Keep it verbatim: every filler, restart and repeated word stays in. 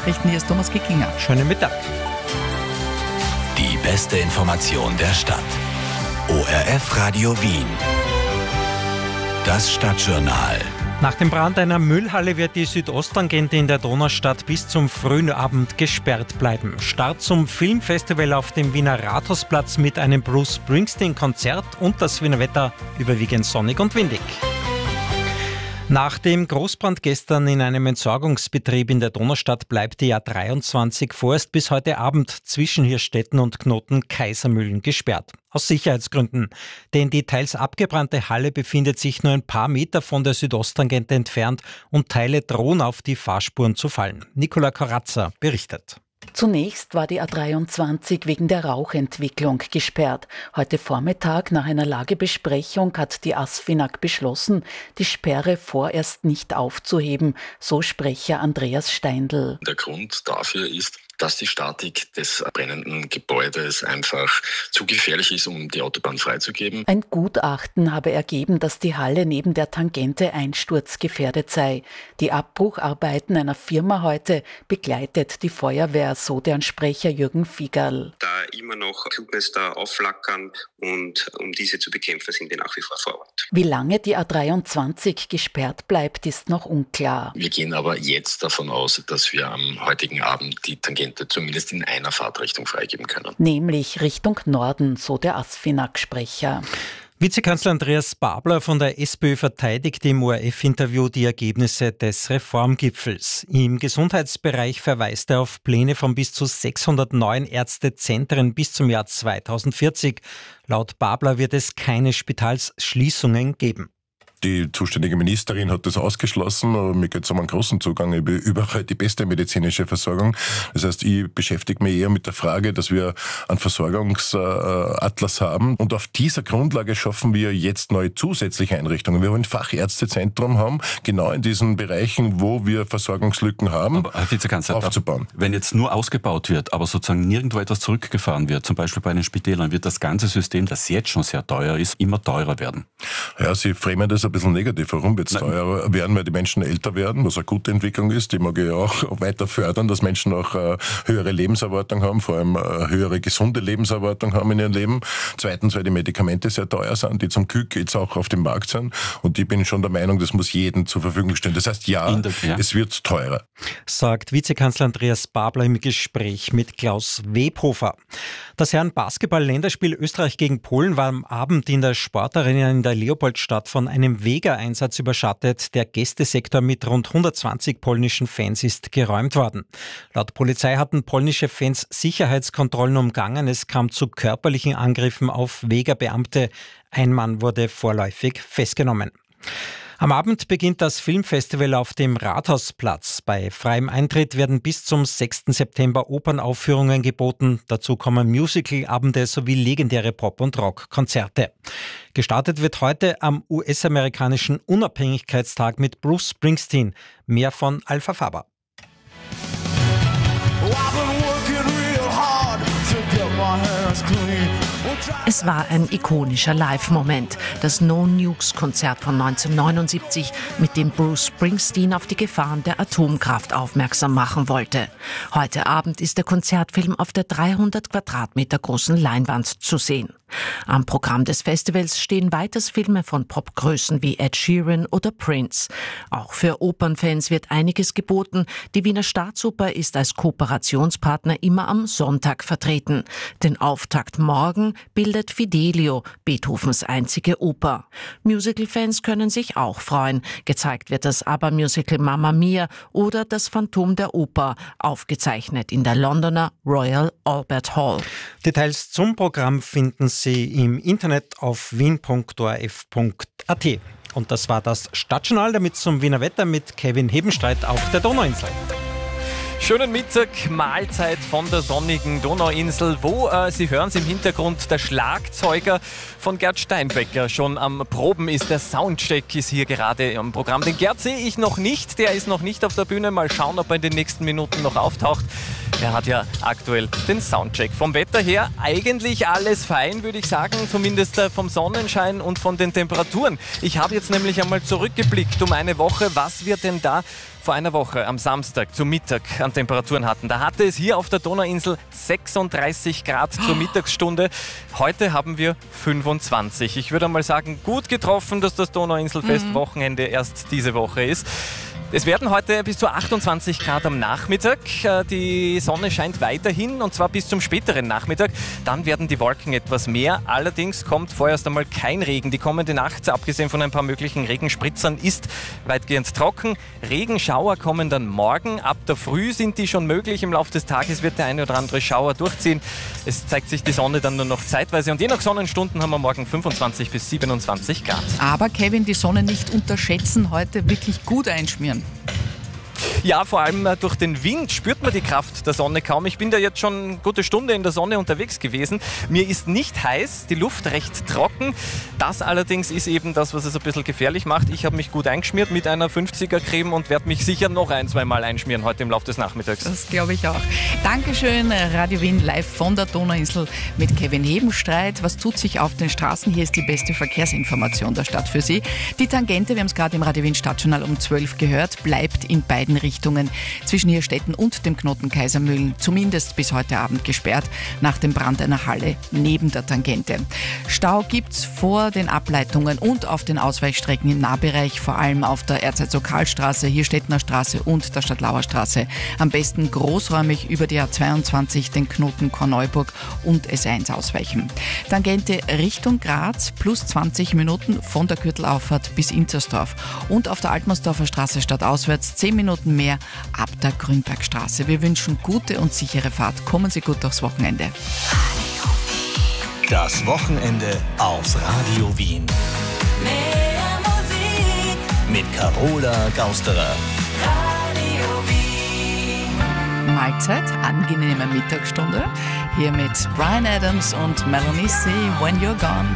Nachrichten. Hier ist Thomas Kickinger. Schönen Mittag. Die beste Information der Stadt. O R F Radio Wien. Das Stadtjournal. Nach dem Brand einer Müllhalle wird die Südosttangente in der Donaustadt bis zum frühen Abend gesperrt bleiben. Start zum Filmfestival auf dem Wiener Rathausplatz mit einem Bruce Springsteen-Konzert und das Wiener Wetter überwiegend sonnig und windig. Nach dem Großbrand gestern in einem Entsorgungsbetrieb in der Donaustadt bleibt die A dreiundzwanzig vorerst bis heute Abend zwischen Hirstetten und Knoten Kaisermühlen gesperrt. Aus Sicherheitsgründen. Denn die teils abgebrannte Halle befindet sich nur ein paar Meter von der Südosttangente entfernt und Teile drohen auf die Fahrspuren zu fallen. Nicola Corazza berichtet. Zunächst war die A dreiundzwanzig wegen der Rauchentwicklung gesperrt. Heute Vormittag nach einer Lagebesprechung hat die ASFINAG beschlossen, die Sperre vorerst nicht aufzuheben, so Sprecher Andreas Steindl. Der Grund dafür ist, dass die Statik des brennenden Gebäudes einfach zu gefährlich ist, um die Autobahn freizugeben. Ein Gutachten habe ergeben, dass die Halle neben der Tangente einsturzgefährdet sei. Die Abbrucharbeiten einer Firma heute begleitet die Feuerwehr, so deren Sprecher Jürgen Fiegerl. Da immer noch Flugnester aufflackern und um diese zu bekämpfen, sind wir nach wie vor vor Ort. Wie lange die A dreiundzwanzig gesperrt bleibt, ist noch unklar. Wir gehen aber jetzt davon aus, dass wir am heutigen Abend die Tangente zumindest in einer Fahrtrichtung freigeben können. Nämlich Richtung Norden, so der ASFINAG-Sprecher. Vizekanzler Andreas Babler von der SPÖ verteidigt im O R F-Interview die Ergebnisse des Reformgipfels. Im Gesundheitsbereich verweist er auf Pläne von bis zu sechshundert neuen Ärztezentren bis zum Jahr zweitausendvierzig. Laut Babler wird es keine Spitalsschließungen geben. Die zuständige Ministerin hat das ausgeschlossen, aber mir geht es um einen großen Zugang über überall die beste medizinische Versorgung. Das heißt, ich beschäftige mich eher mit der Frage, dass wir einen Versorgungsatlas haben und auf dieser Grundlage schaffen wir jetzt neue zusätzliche Einrichtungen. Wir wollen ein Fachärztezentrum haben, genau in diesen Bereichen, wo wir Versorgungslücken haben, aber, Herr Vizekanzler, aufzubauen. Wenn jetzt nur ausgebaut wird, aber sozusagen nirgendwo etwas zurückgefahren wird, zum Beispiel bei den Spitälern, wird das ganze System, das jetzt schon sehr teuer ist, immer teurer werden. Ja, Sie framen das ein bisschen negativ. Warum wird es teurer werden? Weil die Menschen älter werden, was eine gute Entwicklung ist. Die mag ich auch weiter fördern, dass Menschen auch äh, höhere Lebenserwartung haben, vor allem äh, höhere gesunde Lebenserwartung haben in ihrem Leben. Zweitens, weil die Medikamente sehr teuer sind, die zum Glück jetzt auch auf dem Markt sind. Und ich bin schon der Meinung, das muss jedem zur Verfügung stehen. Das heißt, ja, der, ja. es wird teurer. Sagt Vizekanzler Andreas Babler im Gespräch mit Klaus Webhofer. Das Herren-Basketball-Länderspiel Österreich gegen Polen war am Abend in der Sportarena in der Leopoldstadt von einem Vega-Einsatz überschattet. Der Gästesektor mit rund hundertzwanzig polnischen Fans ist geräumt worden. Laut Polizei hatten polnische Fans Sicherheitskontrollen umgangen. Es kam zu körperlichen Angriffen auf Vega-Beamte. Ein Mann wurde vorläufig festgenommen. Am Abend beginnt das Filmfestival auf dem Rathausplatz. Bei freiem Eintritt werden bis zum sechsten September Opernaufführungen geboten. Dazu kommen Musical-Abende sowie legendäre Pop- und Rock-Konzerte. Gestartet wird heute am U S-amerikanischen Unabhängigkeitstag mit Bruce Springsteen. Mehr von Alpha Faber. Es war ein ikonischer Live-Moment, das No-Nukes-Konzert von neunzehnhundertneunundsiebzig, mit dem Bruce Springsteen auf die Gefahren der Atomkraft aufmerksam machen wollte. Heute Abend ist der Konzertfilm auf der dreihundert Quadratmeter großen Leinwand zu sehen. Am Programm des Festivals stehen weiters Filme von Popgrößen wie Ed Sheeran oder Prince. Auch für Opernfans wird einiges geboten. Die Wiener Staatsoper ist als Kooperationspartner immer am Sonntag vertreten. Den Auftakt morgen bildet Fidelio, Beethovens einzige Oper. Musical-Fans können sich auch freuen. Gezeigt wird das ABBA-Musical Mamma Mia oder das Phantom der Oper, aufgezeichnet in der Londoner Royal Albert Hall. Details zum Programm finden Sie im Internet auf wien punkt o r f punkt a t. Und das war das Stadtjournal, damit zum Wiener Wetter mit Kevin Hebenstreit auf der Donauinsel. Schönen Mittag, Mahlzeit von der sonnigen Donauinsel, wo, äh, Sie hören es im Hintergrund, der Schlagzeuger von Gerd Steinbecker schon am Proben ist. Der Soundcheck ist hier gerade am Programm. Den Gerd sehe ich noch nicht, der ist noch nicht auf der Bühne. Mal schauen, ob er in den nächsten Minuten noch auftaucht. Er hat ja aktuell den Soundcheck. Vom Wetter her eigentlich alles fein, würde ich sagen, zumindest vom Sonnenschein und von den Temperaturen. Ich habe jetzt nämlich einmal zurückgeblickt um eine Woche, was wir denn da vor einer Woche am Samstag zum Mittag an Temperaturen hatten. Da hatte es hier auf der Donauinsel sechsunddreißig Grad zur Mittagsstunde. Heute haben wir fünfundzwanzig. Ich würde mal sagen, gut getroffen, dass das Donauinselfest-Wochenende erst diese Woche ist. Es werden heute bis zu achtundzwanzig Grad am Nachmittag. Die Sonne scheint weiterhin und zwar bis zum späteren Nachmittag. Dann werden die Wolken etwas mehr. Allerdings kommt vorerst einmal kein Regen. Die kommende Nacht, abgesehen von ein paar möglichen Regenspritzern, ist weitgehend trocken. Regenschauer kommen dann morgen. Ab der Früh sind die schon möglich. Im Laufe des Tages wird der eine oder andere Schauer durchziehen. Es zeigt sich die Sonne dann nur noch zeitweise. Und je nach Sonnenstunden haben wir morgen fünfundzwanzig bis siebenundzwanzig Grad. Aber Kevin, die Sonne nicht unterschätzen, heute wirklich gut einschmieren. Ja, vor allem durch den Wind spürt man die Kraft der Sonne kaum. Ich bin da jetzt schon eine gute Stunde in der Sonne unterwegs gewesen. Mir ist nicht heiß, die Luft recht trocken. Das allerdings ist eben das, was es ein bisschen gefährlich macht. Ich habe mich gut eingeschmiert mit einer fünfziger Creme und werde mich sicher noch ein, zwei Mal einschmieren heute im Laufe des Nachmittags. Das glaube ich auch. Dankeschön, Radio Wien live von der Donauinsel mit Kevin Hebenstreit. Was tut sich auf den Straßen? Hier ist die beste Verkehrsinformation der Stadt für Sie. Die Tangente, wir haben es gerade im Radio Wien Stadtjournal um zwölf gehört, bleibt in beiden Richtungen zwischen Hirstetten und dem Knoten Kaisermühlen zumindest bis heute Abend gesperrt nach dem Brand einer Halle neben der Tangente. Stau gibt's vor den Ableitungen und auf den Ausweichstrecken im Nahbereich, vor allem auf der Erzherzog-Karl-Straße, Hirstettener Straße und der Stadtlauer Straße. Am besten großräumig über die A zweiundzwanzig, den Knoten Korneuburg und S eins ausweichen. Tangente Richtung Graz plus zwanzig Minuten von der Gürtelauffahrt bis Inzersdorf und auf der Altmannsdorfer Straße stadtauswärts zehn Minuten mehr ab der Grünbergstraße. Wir wünschen gute und sichere Fahrt. Kommen Sie gut durchs Wochenende. Das Wochenende auf Radio Wien. Mehr Musik mit Carola Gausterer. Radio Wien. Mahlzeit, angenehme Mittagsstunde. Hier mit Bryan Adams und Melanie C. When You're Gone.